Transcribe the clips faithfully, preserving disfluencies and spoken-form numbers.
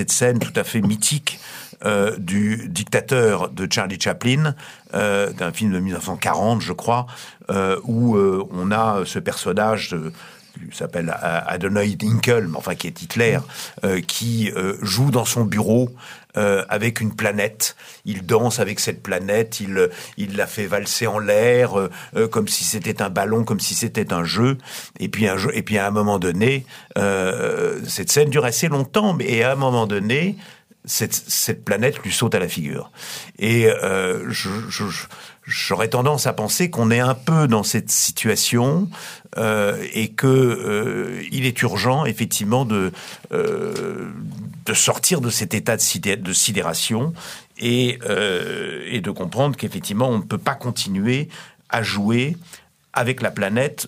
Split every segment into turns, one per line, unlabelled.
cette scène tout à fait mythique euh, du dictateur de Charlie Chaplin, euh, d'un film de dix-neuf cent quarante, je crois, euh, où euh, on a ce personnage de, qui s'appelle Adonai Dinkel, mais enfin qui est Hitler, euh, qui euh, joue dans son bureau euh, avec une planète. Il danse avec cette planète, il il la fait valser en l'air euh, euh, comme si c'était un ballon, comme si c'était un jeu. Et puis un jeu, et puis à un moment donné, euh, cette scène dure assez longtemps, mais et à un moment donné, cette cette planète lui saute à la figure. Et euh, je, je, je J'aurais tendance à penser qu'on est un peu dans cette situation euh, et que euh, il est urgent effectivement de euh, de sortir de cet état de, sidé- de sidération et euh, et de comprendre qu'effectivement on ne peut pas continuer à jouer avec la planète,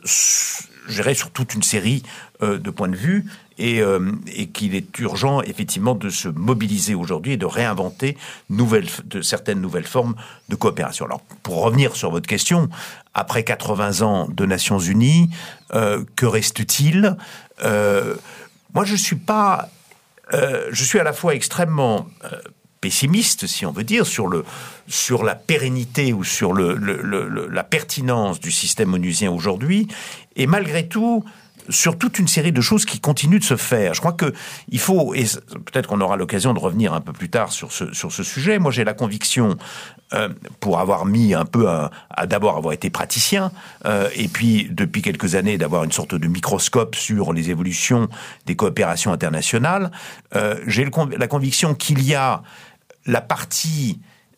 je dirais sur toute une série euh, de points de vue. Et, euh, et qu'il est urgent effectivement de se mobiliser aujourd'hui et de réinventer nouvelles, de certaines nouvelles formes de coopération. Alors, pour revenir sur votre question, après quatre-vingts ans de Nations Unies, euh, que reste-t-il ? euh, Moi, je suis pas, euh, je suis à la fois extrêmement euh, pessimiste, si on veut dire, sur le sur la pérennité ou sur le, le, le la pertinence du système onusien aujourd'hui, et malgré tout, sur toute une série de choses qui continuent de se faire. Je crois que il faut, et peut-être qu'on aura l'occasion de revenir un peu plus tard sur ce sur ce sujet. Moi, j'ai la conviction, euh, pour avoir mis un peu à, à d'abord avoir été praticien, euh, et puis depuis quelques années d'avoir une sorte de microscope sur les évolutions des coopérations internationales, euh, j'ai le, la conviction qu'il y a la partie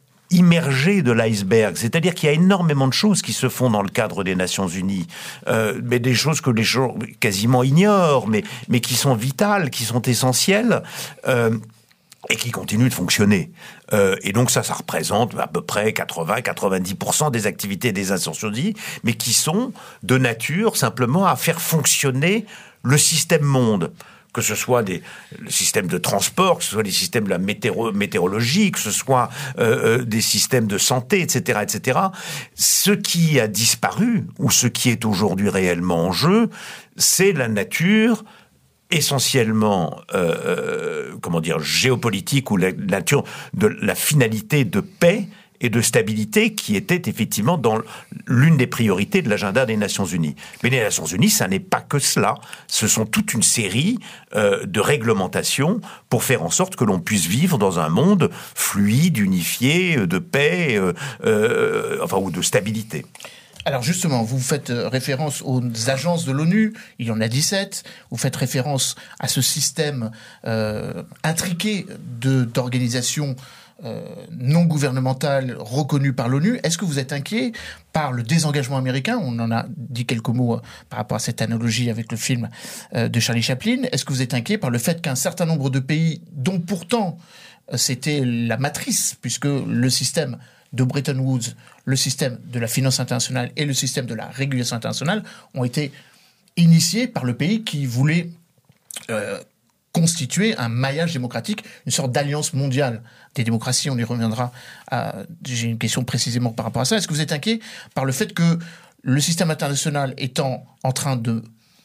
immergé de l'iceberg, c'est-à-dire qu'il y a énormément de choses qui se font dans le cadre des Nations Unies, euh, mais des choses que les gens quasiment ignorent, mais mais qui sont vitales, qui sont essentielles. Euh, et qui continuent de fonctionner. Euh, et donc ça, ça représente à peu près quatre-vingts à quatre-vingt-dix pour cent des activités des Nations Unies, mais qui sont de nature simplement à faire fonctionner le système monde. Que ce soit des le système de transport, que ce soit les systèmes de la météo, météorologie, que ce soit euh, des systèmes de santé, et cetera, et cetera. Ce qui a disparu, ou ce qui est aujourd'hui réellement en jeu, c'est la nature essentiellement, euh, comment dire, géopolitique, ou la nature de la finalité de paix et de stabilité qui était effectivement dans l'une des priorités de l'agenda des Nations Unies. Mais les Nations Unies, ça n'est pas que cela. Ce sont toute une série euh, de réglementations pour faire en sorte que l'on puisse vivre dans un monde fluide, unifié, de paix, euh, euh, enfin, ou de stabilité.
Alors justement, vous faites référence aux agences de l'ONU, il y en a dix-sept, vous faites référence à ce système euh, intriqué de, d'organisation euh, non gouvernementale reconnue par l'ONU. Est-ce que vous êtes inquiet par le désengagement américain ? On en a dit quelques mots euh, par rapport à cette analogie avec le film euh, de Charlie Chaplin. Est-ce que vous êtes inquiet par le fait qu'un certain nombre de pays, dont pourtant euh, c'était la matrice, puisque le système de Bretton Woods, le système de la finance internationale et le système de la régulation internationale ont été initiés par le pays qui voulait euh, constituer un maillage démocratique, une sorte d'alliance mondiale des démocraties. On y reviendra. À, j'ai une question précisément par rapport à ça. Est-ce que vous êtes inquiet par le fait que le système international étant en train de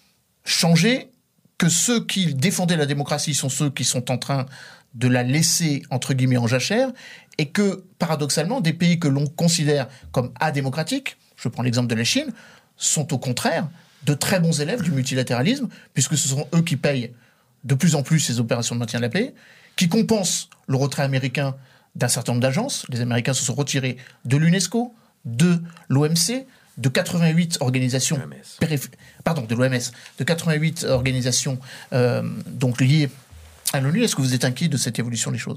changer, que ceux qui défendaient la démocratie sont ceux qui sont en train de la laisser, entre guillemets, en jachère, et que, paradoxalement, des pays que l'on considère comme adémocratiques, je prends l'exemple de la Chine, sont au contraire de très bons élèves du multilatéralisme, puisque ce sont eux qui payent de plus en plus ces opérations de maintien de la paix, qui compensent le retrait américain d'un certain nombre d'agences. Les Américains se sont retirés de l'UNESCO, de l'O M C, de quatre-vingt-huit organisations... Périph- pardon, de l'O M S, de quatre-vingt-huit organisations euh, donc liées à l'ONU. Est-ce que vous êtes inquiet de cette évolution des choses ?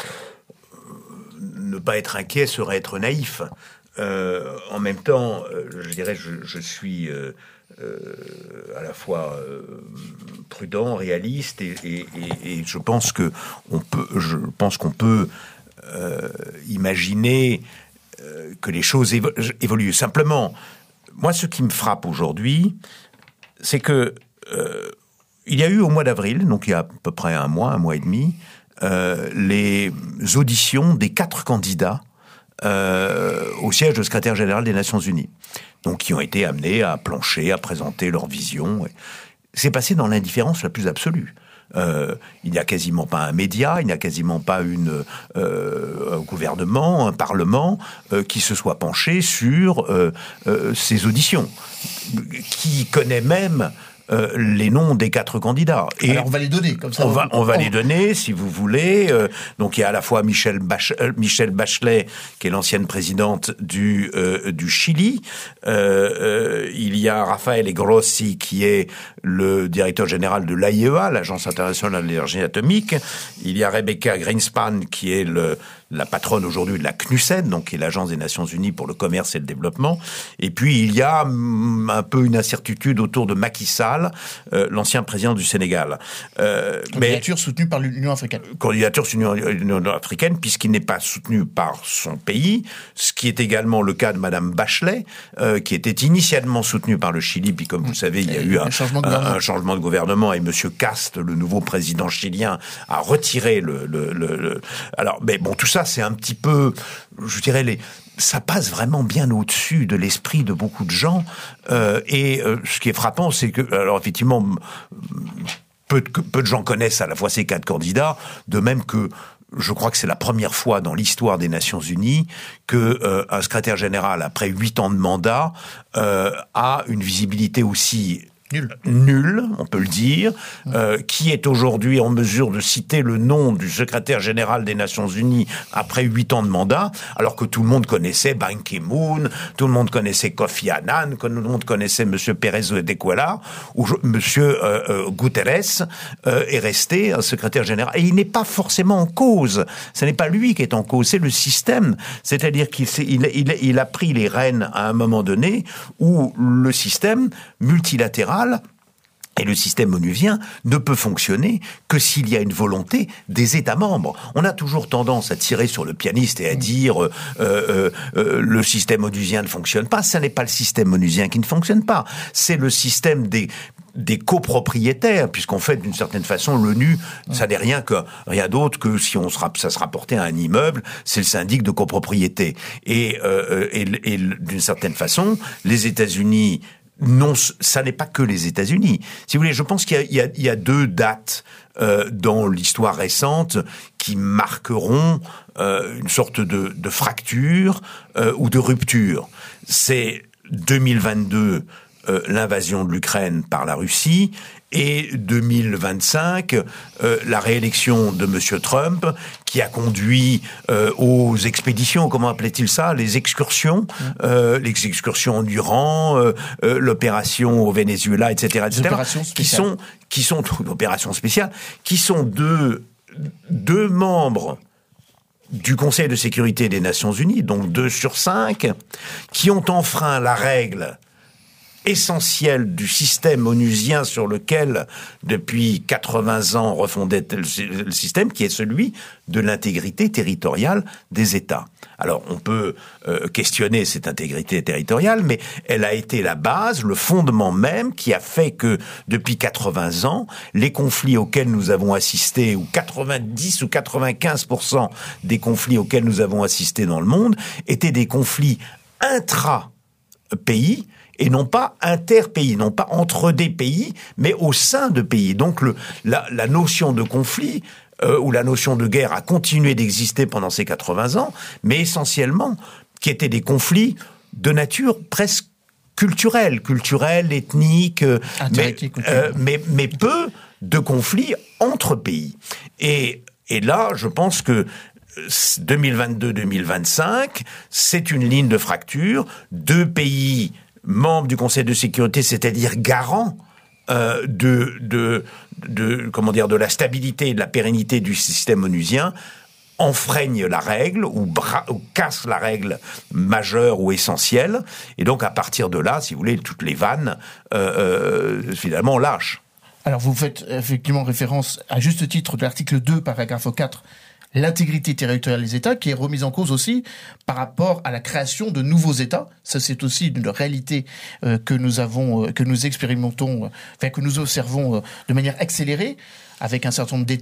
Ne pas être inquiet serait être naïf. Euh, en même temps, euh, je dirais, je, je suis euh, euh, à la fois euh, prudent, réaliste, et, et, et, et je pense que on peut, je pense qu'on peut euh, imaginer euh, que les choses évo- évoluent. Simplement, moi, ce qui me frappe aujourd'hui, c'est que euh, il y a eu au mois d'avril, donc il y a à peu près un mois, un mois et demi, euh, les auditions des quatre candidats euh, au siège de secrétaire général des Nations Unies, donc qui ont été amenés à plancher, à présenter leur vision. C'est passé dans l'indifférence la plus absolue. Euh, il n'y a quasiment pas un média, il n'y a quasiment pas une, euh, un gouvernement, un parlement euh, qui se soit penché sur euh, euh, ces auditions, qui connaît même Euh, les noms des quatre candidats.
Et alors on va les donner, comme ça.
On va, on va on... les donner, si vous voulez. Euh, donc il y a à la fois Michel, Bach, euh, Michel Bachelet, qui est l'ancienne présidente du, euh, du Chili. Euh, euh, il y a Rafael Grossi, qui est le directeur général de l'A I E A, l'Agence internationale de l'énergie atomique. Il y a Rebecca Greenspan, qui est le, la patronne aujourd'hui de la C N U S E D, donc qui est l'Agence des Nations Unies pour le commerce et le développement. Et puis il y a mm, un peu une incertitude autour de Macky Sall, Euh, l'ancien président du Sénégal.
Euh, candidature mais, soutenue par l'Union africaine.
Candidature soutenue par l'Union africaine, puisqu'il n'est pas soutenu par son pays, ce qui est également le cas de Madame Bachelet, euh, qui était initialement soutenue par le Chili, puis comme vous le savez, il y a Et eu un, un, changement un, un changement de gouvernement, et Monsieur Cast, le nouveau président chilien, a retiré le... le, le, le... Alors, mais bon, tout ça, c'est un petit peu, je dirais, les... ça passe vraiment bien au-dessus de l'esprit de beaucoup de gens. Euh, et euh, ce qui est frappant, c'est que, alors effectivement, peu de, peu de gens connaissent à la fois ces quatre candidats, de même que je crois que c'est la première fois dans l'histoire des Nations Unies que euh, un secrétaire général, après huit ans de mandat, euh, a une visibilité aussi Nul. Nul, on peut le dire, euh, qui est aujourd'hui en mesure de citer le nom du secrétaire général des Nations Unies après huit ans de mandat, alors que tout le monde connaissait Ban Ki-moon, tout le monde connaissait Kofi Annan, tout le monde connaissait Monsieur Pérez de Cuellar, ou Monsieur euh, euh, Guterres euh, est resté un secrétaire général. Et il n'est pas forcément en cause. Ce n'est pas lui qui est en cause, c'est le système. C'est-à-dire qu'il il, il, il a pris les rênes à un moment donné où le système multilatéral et le système onusien ne peut fonctionner que s'il y a une volonté des États membres. On a toujours tendance à tirer sur le pianiste et à dire euh, euh, euh, le système onusien ne fonctionne pas. Ce n'est pas le système onusien qui ne fonctionne pas. C'est le système des des copropriétaires, puisqu'en fait, d'une certaine façon, l'ONU, ça n'est rien que rien d'autre que si on se, ça se rapportait à un immeuble, c'est le syndic de copropriété. Et, euh, et, et d'une certaine façon, les États-Unis non, ça n'est pas que les États-Unis. Si vous voulez, je pense qu'il y a, il y a, il y a deux dates euh, dans l'histoire récente qui marqueront euh, une sorte de, de fracture euh, ou de rupture. C'est deux mille vingt-deux, euh, l'invasion de l'Ukraine par la Russie, et deux mille vingt-cinq, euh, la réélection de Monsieur Trump, qui a conduit euh, aux expéditions, comment appelait-il ça, les excursions, euh, les excursions en Iran, euh, euh, l'opération au Venezuela, et cetera, et cetera, qui sont qui sont l'opération spéciale, qui sont deux deux membres du Conseil de sécurité des Nations Unies, donc deux sur cinq, qui ont enfreint la règle essentiel du système onusien sur lequel, depuis quatre-vingts ans, refondait le système, qui est celui de l'intégrité territoriale des États. Alors, on peut euh, questionner cette intégrité territoriale, mais elle a été la base, le fondement même, qui a fait que, depuis quatre-vingts ans, les conflits auxquels nous avons assisté, ou quatre-vingt-dix ou quatre-vingt-quinze pour cent des conflits auxquels nous avons assisté dans le monde, étaient des conflits intra-pays, et non pas interpays, non pas entre des pays, mais au sein de pays. Donc le, la, la notion de conflit euh, ou la notion de guerre a continué d'exister pendant ces quatre-vingts ans, mais essentiellement qui étaient des conflits de nature presque culturelle, culturelle, ethnique, mais, euh, mais, mais peu de conflits entre pays. Et, et là, je pense que deux mille vingt-deux deux mille vingt-cinq, c'est une ligne de fracture. Deux pays membres du Conseil de sécurité, c'est-à-dire garants euh, de, de, de, comment dire, de la stabilité et de la pérennité du système onusien, enfreignent la règle ou, bra- ou cassent la règle majeure ou essentielle. Et donc, à partir de là, si vous voulez, toutes les vannes, euh, euh, finalement, lâchent.
Alors, vous faites effectivement référence, à juste titre, de l'article deux, paragraphe quatre, l'intégrité territoriale des États, qui est remise en cause aussi par rapport à la création de nouveaux États. Ça, c'est aussi une réalité euh, que nous avons, euh, que nous expérimentons, euh, enfin que nous observons euh, de manière accélérée, avec un certain nombre d'États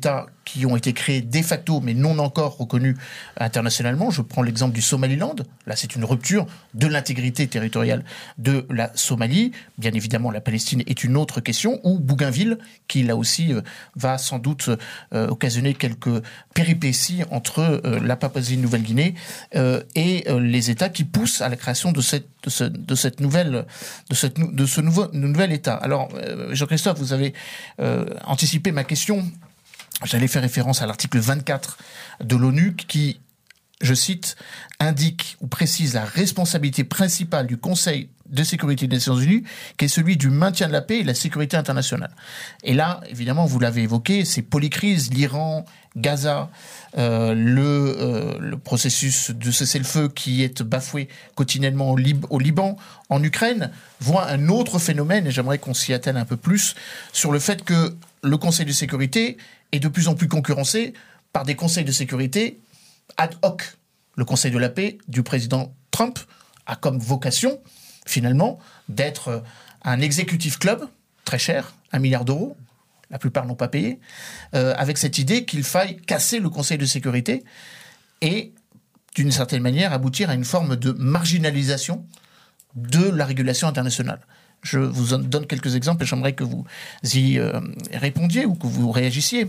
qui ont été créés de facto, mais non encore reconnus internationalement. Je prends l'exemple du Somaliland. Là, c'est une rupture de l'intégrité territoriale de la Somalie. Bien évidemment, la Palestine est une autre question. Ou Bougainville, qui là aussi euh, va sans doute euh, occasionner quelques péripéties entre euh, la Papouasie-Nouvelle-Guinée euh, et euh, les États qui poussent à la création de cette de, ce, de cette nouvelle de cette de ce nouveau nouvel État. Alors, euh, Jean-Christophe, vous avez euh, anticipé ma question. J'allais faire référence à l'article vingt-quatre de l'ONU qui, je cite, indique ou précise la responsabilité principale du Conseil de sécurité des Nations Unies, qui est celui du maintien de la paix et de la sécurité internationale. Et là, évidemment, vous l'avez évoqué, c'est polycrise, l'Iran, Gaza, euh, le, euh, le processus de cessez-le-feu qui est bafoué quotidiennement au, Lib- au Liban, en Ukraine, voit un autre phénomène, et j'aimerais qu'on s'y attelle un peu plus, sur le fait que le Conseil de sécurité est de plus en plus concurrencé par des conseils de sécurité ad hoc. Le Conseil de la paix du président Trump a comme vocation, finalement, d'être un executive club, très cher, un milliard d'euros, la plupart n'ont pas payé, euh, avec cette idée qu'il faille casser le Conseil de sécurité et, d'une certaine manière, aboutir à une forme de marginalisation de la régulation internationale. Je vous en donne quelques exemples et j'aimerais que vous y euh, répondiez ou que vous réagissiez.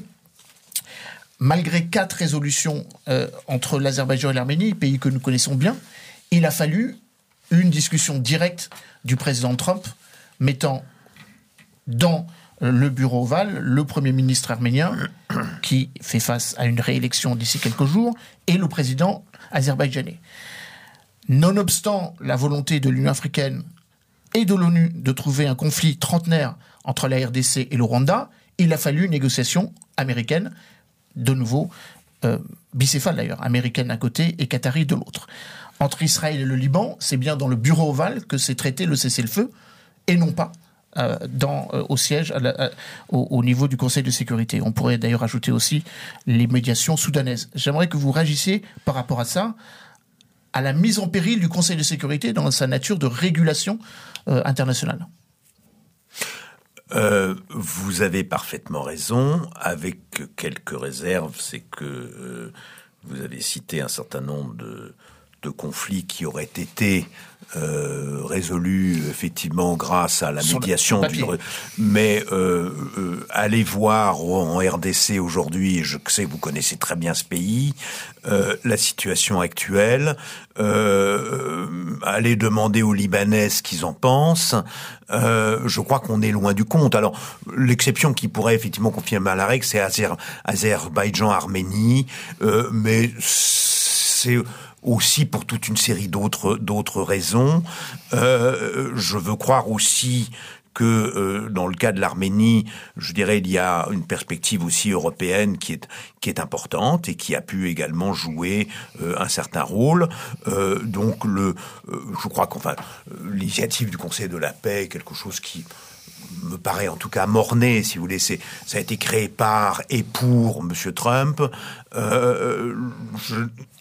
Malgré quatre résolutions euh, entre l'Azerbaïdjan et l'Arménie, pays que nous connaissons bien, il a fallu une discussion directe du président Trump mettant dans le bureau ovale le Premier ministre arménien qui fait face à une réélection d'ici quelques jours et le président azerbaïdjanais. Nonobstant la volonté de l'Union africaine et de l'ONU de trouver un conflit trentenaire entre la R D C et le Rwanda, il a fallu une négociation américaine, de nouveau euh, bicéphale d'ailleurs, américaine d'un côté et qatari de l'autre. Entre Israël et le Liban, c'est bien dans le bureau ovale que s'est traité le cessez-le-feu et non pas euh, dans, euh, au siège, à la, à, au, au niveau du Conseil de sécurité. On pourrait d'ailleurs ajouter aussi les médiations soudanaises. J'aimerais que vous réagissiez par rapport à ça, à la mise en péril du Conseil de sécurité dans sa nature de régulation euh, internationale.
Euh, vous avez parfaitement raison, avec quelques réserves. C'est que euh, vous avez cité un certain nombre de, de conflits qui auraient été euh, résolus effectivement grâce à la Sur médiation du... Mais euh, euh, allez voir en R D C aujourd'hui, et je sais que vous connaissez très bien ce pays, euh, la situation actuelle, euh, allez demander aux Libanais ce qu'ils en pensent. Euh, je crois qu'on est loin du compte. Alors, l'exception qui pourrait effectivement confirmer la règle, c'est Azer, Azerbaïdjan-Arménie, euh, mais c'est aussi pour toute une série d'autres d'autres raisons. Euh, je veux croire aussi que euh, dans le cas de l'Arménie, je dirais, il y a une perspective aussi européenne qui est qui est importante et qui a pu également jouer euh, un certain rôle. Euh, donc, le, euh, je crois qu'enfin, l'initiative du Conseil de la paix est quelque chose qui me paraît en tout cas morné, si vous voulez. C'est, ça a été créé par et pour Monsieur Trump. Euh, je,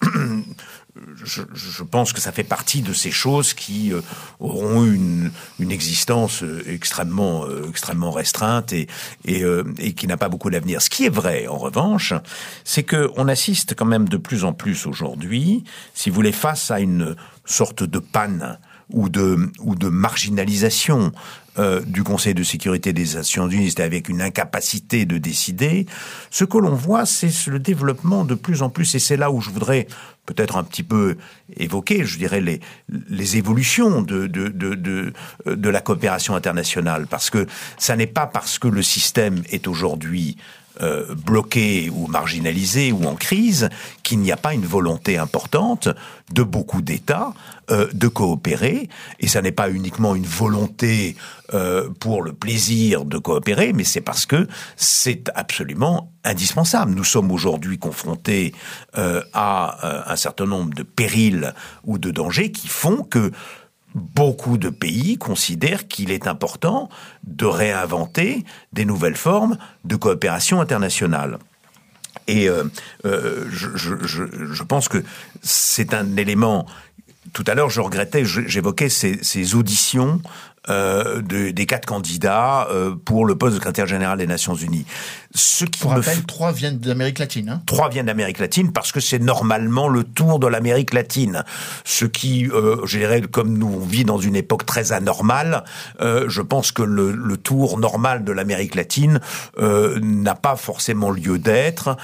je, je pense que ça fait partie de ces choses qui euh, auront une, une existence extrêmement, euh, extrêmement restreinte et, et, euh, et qui n'a pas beaucoup d'avenir. Ce qui est vrai, en revanche, c'est que on assiste quand même de plus en plus aujourd'hui, si vous voulez, face à une sorte de panne ou de, ou de marginalisation euh, du Conseil de sécurité des Nations Unies, avec une incapacité de décider. Ce que l'on voit, c'est le développement de plus en plus, et c'est là où je voudrais peut-être un petit peu évoquer, je dirais, les, les évolutions de, de, de, de, de la coopération internationale, parce que ça n'est pas parce que le système est aujourd'hui Euh, bloqué ou marginalisé ou en crise, qu'il n'y a pas une volonté importante de beaucoup d'États euh, de coopérer. Et ça n'est pas uniquement une volonté euh, pour le plaisir de coopérer, mais c'est parce que c'est absolument indispensable. Nous sommes aujourd'hui confrontés euh, à euh, un certain nombre de périls ou de dangers qui font que beaucoup de pays considèrent qu'il est important de réinventer des nouvelles formes de coopération internationale. Et euh, euh, je, je, je pense que c'est un élément tout à l'heure, je regrettais, j'évoquais ces, ces auditions euh, de, des quatre candidats euh, pour le poste de secrétaire général des Nations Unies. Ce qui
Pour
me
rappel,
f...
trois viennent d'Amérique latine. Hein.
Trois viennent d'Amérique latine parce que c'est normalement le tour de l'Amérique latine. Ce qui, euh, je dirais, comme nous on vit dans une époque très anormale, euh, je pense que le, le tour normal de l'Amérique latine euh, n'a pas forcément lieu d'être.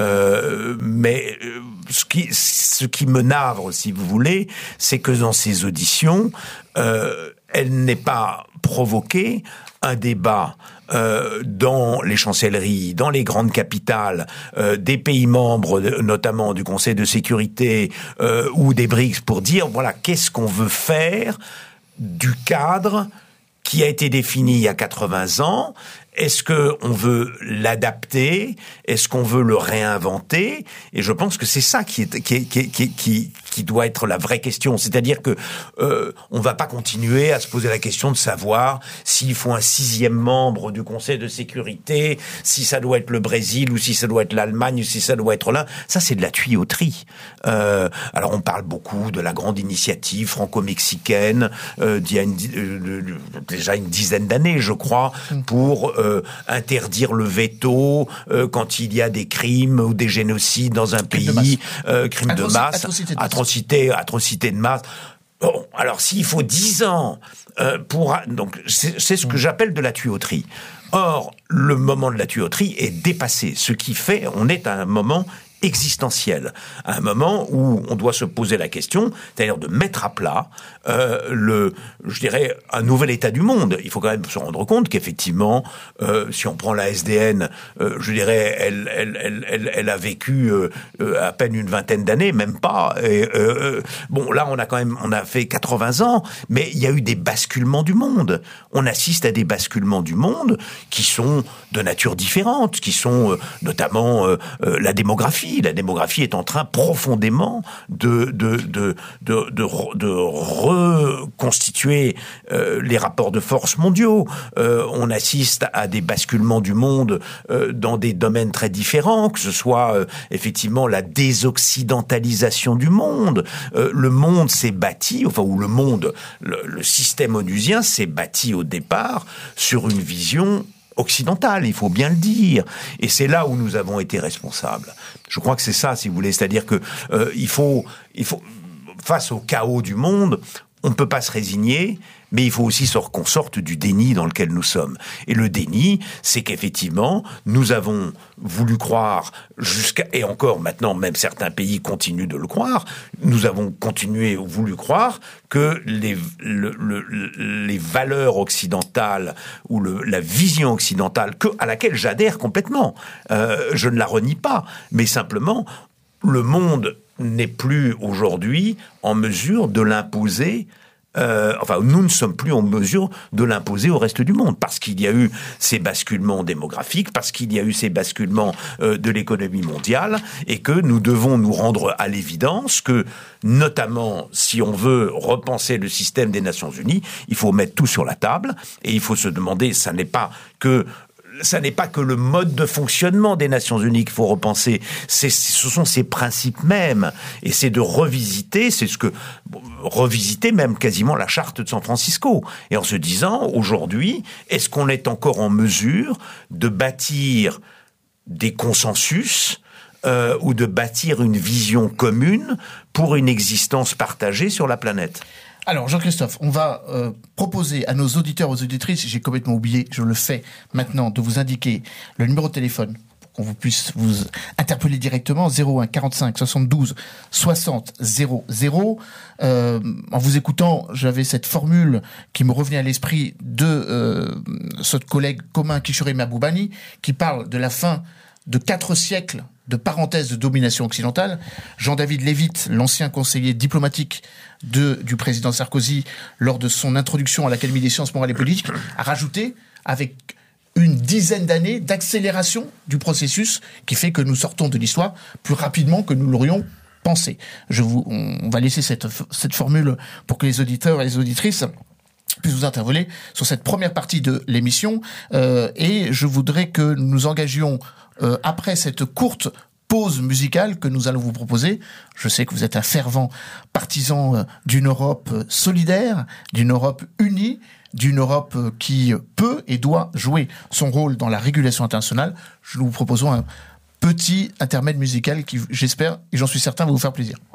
Euh, mais ce qui, ce qui me navre, si vous voulez, c'est que dans ces auditions, euh, elle n'est pas provoqué un débat euh, dans les chancelleries, dans les grandes capitales, euh, des pays membres, de, notamment du Conseil de sécurité euh, ou des BRICS, pour dire, voilà, qu'est-ce qu'on veut faire du cadre qui a été défini il y a quatre-vingts ans. Est-ce que on veut l'adapter? Est-ce qu'on veut le réinventer? Et je pense que c'est ça qui est qui qui qui qui, qui doit être la vraie question. C'est-à-dire que euh, on va pas continuer à se poser la question de savoir s'il faut un sixième membre du Conseil de sécurité, si ça doit être le Brésil ou si ça doit être l'Allemagne ou si ça doit être l'Inde. Ça, c'est de la tuyauterie. Euh, alors, on parle beaucoup de la grande initiative franco-mexicaine euh, d'il y a une, euh, déjà une dizaine d'années, je crois, pour euh, Euh, interdire le veto euh, quand il y a des crimes ou des génocides dans un
Crime
pays,
de
euh, crimes
Atroci-
de masse,
atrocité de masse.
atrocité, atrocité de masse. Bon, alors s'il faut dix ans euh, pour... Donc c'est, c'est ce que j'appelle de la tuyauterie. Or, le moment de la tuyauterie est dépassé. Ce qui fait, on est à un moment existentiel, à un moment où on doit se poser la question, c'est-à-dire de mettre à plat euh, le, je dirais, un nouvel état du monde. Il faut quand même se rendre compte qu'effectivement, euh, si on prend la S D N, euh, je dirais, elle, elle, elle, elle, elle a vécu euh, euh, à peine une vingtaine d'années, même pas. Et, euh, bon, là, on a quand même, on a fait quatre-vingts ans, mais il y a eu des basculements du monde. On assiste à des basculements du monde qui sont de nature différente, qui sont euh, notamment euh, euh, la démographie. La démographie est en train profondément de de de de de, de reconstituer euh, les rapports de force mondiaux. Euh, on assiste à des basculements du monde euh, dans des domaines très différents, que ce soit euh, effectivement la désoccidentalisation du monde. Euh, le monde s'est bâti, enfin ou le monde, le, le système onusien s'est bâti au départ sur une vision occidentale, il faut bien le dire. Et c'est là où nous avons été responsables. Je crois que c'est ça, si vous voulez. C'est-à-dire que euh, il faut, il faut, face au chaos du monde, on ne peut pas se résigner, mais il faut aussi qu'on sorte du déni dans lequel nous sommes. Et le déni, c'est qu'effectivement, nous avons voulu croire jusqu'à, et encore maintenant, même certains pays continuent de le croire, nous avons continué ou voulu croire que les, le, le, les valeurs occidentales ou le, la vision occidentale, que, à laquelle j'adhère complètement, euh, je ne la renie pas, mais simplement, le monde n'est plus aujourd'hui en mesure de l'imposer. Euh, enfin, nous ne sommes plus en mesure de l'imposer au reste du monde parce qu'il y a eu ces basculements démographiques, parce qu'il y a eu ces basculements euh, de l'économie mondiale, et que nous devons nous rendre à l'évidence que, notamment, si on veut repenser le système des Nations Unies, il faut mettre tout sur la table et il faut se demander, ça n'est pas que ça n'est pas que le mode de fonctionnement des Nations Unies qu'il faut repenser, c'est, ce sont ses principes mêmes, et c'est de revisiter, c'est ce que revisiter même quasiment la charte de San Francisco, et en se disant aujourd'hui, est-ce qu'on est encore en mesure de bâtir des consensus euh, ou de bâtir une vision commune pour une existence partagée sur la planète?
Alors, Jean-Christophe, on va euh, proposer à nos auditeurs, aux auditrices, j'ai complètement oublié, je le fais maintenant, de vous indiquer le numéro de téléphone pour qu'on vous puisse vous interpeller directement, zéro un quarante-cinq soixante-douze soixante zéro zéro. Euh, en vous écoutant, j'avais cette formule qui me revenait à l'esprit de euh, ce collègue commun Kishore Mahboubani, qui parle de la fin de quatre siècles de parenthèse de domination occidentale. Jean-David Lévite, l'ancien conseiller diplomatique de, du président Sarkozy, lors de son introduction à l'Académie des sciences morales et politiques, a rajouté avec une dizaine d'années d'accélération du processus qui fait que nous sortons de l'histoire plus rapidement que nous l'aurions pensé. Je vous, on va laisser cette, cette formule pour que les auditeurs et les auditrices puissent vous interpeller sur cette première partie de l'émission. Euh, et je voudrais que nous nous engagions Euh, après cette courte pause musicale que nous allons vous proposer. Je sais que vous êtes un fervent partisan d'une Europe solidaire, d'une Europe unie, d'une Europe qui peut et doit jouer son rôle dans la régulation internationale. Nous vous proposons un petit intermède musical qui, j'espère et j'en suis certain, va vous faire plaisir.